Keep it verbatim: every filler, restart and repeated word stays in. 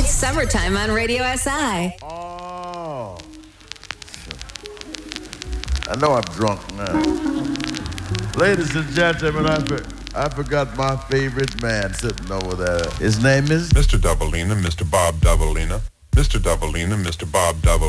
It's summertime on Radio S I. Oh. I know I'm drunk now. Ladies and gentlemen, I, for, I forgot my favorite man sitting over there. His name is Mister Doubleina, Mister Bob Doubleina. Mister Doubleina, Mister Bob Double.